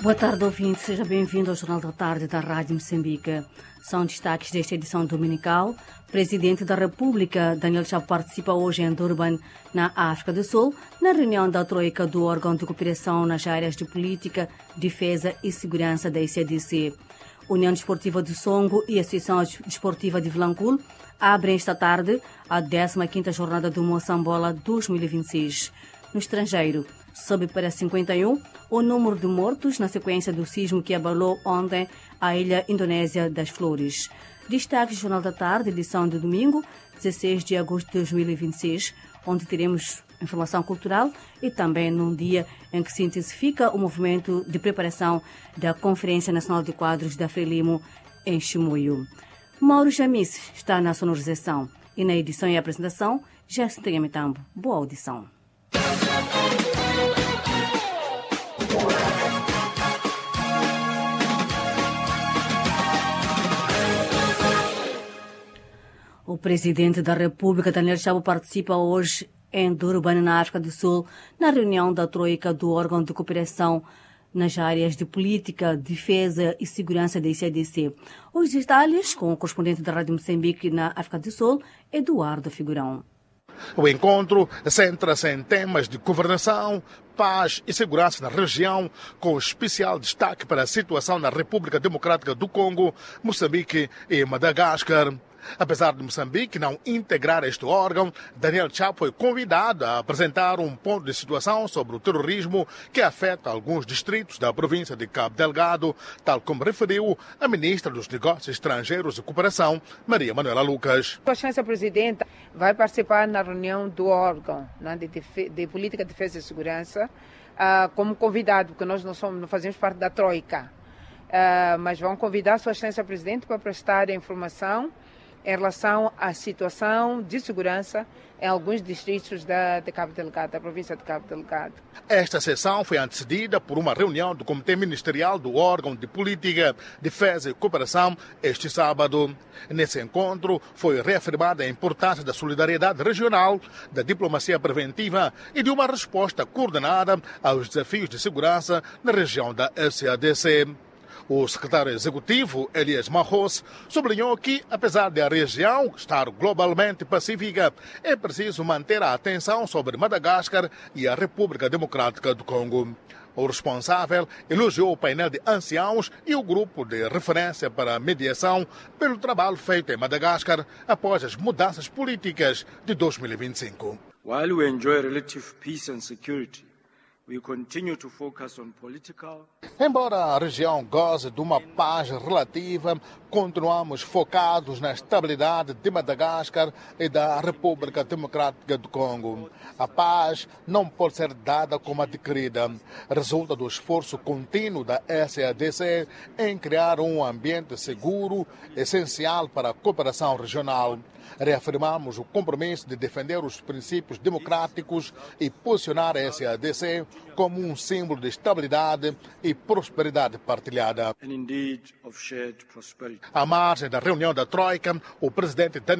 Boa tarde, ouvinte. Seja bem-vindo ao Jornal da Tarde da Rádio Moçambique. São destaques desta edição dominical. O Presidente da República, Daniel Chapo, participa hoje em Durban, na África do Sul, na reunião da Troika do órgão de cooperação nas áreas de política, defesa e segurança da ICDC. União Desportiva do Songo e a Associação Desportiva de Vilanculo abrem esta tarde a 15ª jornada do Moçambola 2026. No estrangeiro, sobe para 51 o número de mortos na sequência do sismo que abalou ontem a ilha indonésia das Flores. Destaque do Jornal da Tarde, edição de domingo, 16 de agosto de 2026, onde teremos informação cultural e também num dia em que se intensifica o movimento de preparação da Conferência Nacional de Quadros da Frelimo em Chimoio. Mauro Jamis está na sonorização e na edição e apresentação, Jéssica Mitambo. Boa audição. O Presidente da República, Daniel Chapo, participa hoje em Durban, na África do Sul, na reunião da Troika do órgão de cooperação nas áreas de política, defesa e segurança da ICDC. Os detalhes com o correspondente da Rádio Moçambique na África do Sul, Eduardo Figurão. O encontro centra-se em temas de governação, paz e segurança na região, com especial destaque para a situação na República Democrática do Congo, Moçambique e Madagascar. Apesar de Moçambique não integrar este órgão, Daniel Chapo foi convidado a apresentar um ponto de situação sobre o terrorismo que afeta alguns distritos da província de Cabo Delgado, tal como referiu a ministra dos Negócios Estrangeiros e Cooperação, Maria Manuela Lucas. A Excelência Presidenta vai participar na reunião do órgão de Política, Defesa e Segurança como convidado, porque nós não fazemos parte da Troika, mas vão convidar a Sua Excelência Presidente para prestar informação em relação à situação de segurança em alguns distritos de Cabo Delgado, da província de Cabo Delgado. Esta sessão foi antecedida por uma reunião do Comitê Ministerial do órgão de Política, Defesa e Cooperação este sábado. Nesse encontro foi reafirmada a importância da solidariedade regional, da diplomacia preventiva e de uma resposta coordenada aos desafios de segurança na região da SADC. O secretário executivo, Elias Marros, sublinhou que, apesar de a região estar globalmente pacífica, é preciso manter a atenção sobre Madagascar e a República Democrática do Congo. O responsável elogiou o painel de anciãos e o grupo de referência para a mediação pelo trabalho feito em Madagascar após as mudanças políticas de 2025. While we enjoy relative peace and security, we continue to focus on political. Embora a região goze de uma paz relativa, continuamos focados na estabilidade de Madagascar e da República Democrática do Congo. A paz não pode ser dada como adquirida. Resulta do esforço contínuo da SADC em criar um ambiente seguro, essencial para a cooperação regional. Reafirmamos o compromisso de defender os princípios democráticos e posicionar a SADC como um símbolo de estabilidade e prosperidade partilhada. And indeed of shared prosperity. À margem da reunião da Troika, o presidente